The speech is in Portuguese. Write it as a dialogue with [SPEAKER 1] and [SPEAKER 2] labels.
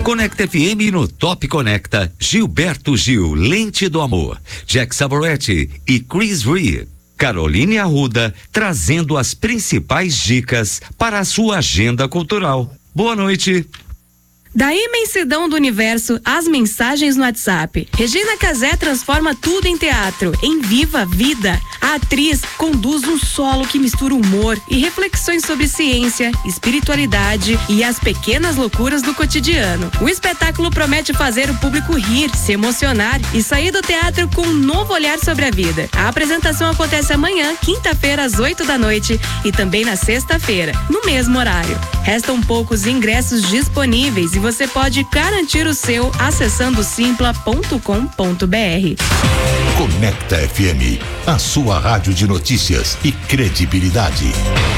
[SPEAKER 1] Conecta FM no Top Conecta, Gilberto Gil, Lente do Amor, Jack Savoretti e Chris Rea. Caroline Arruda, trazendo as principais dicas para a sua agenda cultural. Boa noite.
[SPEAKER 2] Da imensidão do universo, as mensagens no WhatsApp. Regina Casé transforma tudo em teatro, em Viva a Vida. A atriz conduz um solo que mistura humor e reflexões sobre ciência, espiritualidade e as pequenas loucuras do cotidiano. O espetáculo promete fazer o público rir, se emocionar e sair do teatro com um novo olhar sobre a vida. A apresentação acontece amanhã, quinta-feira, às 8 da noite, e também na sexta-feira, no mesmo horário. Restam poucos ingressos disponíveis e você pode garantir o seu acessando simpla.com.br.
[SPEAKER 3] Conecta FM, a sua rádio de notícias e credibilidade.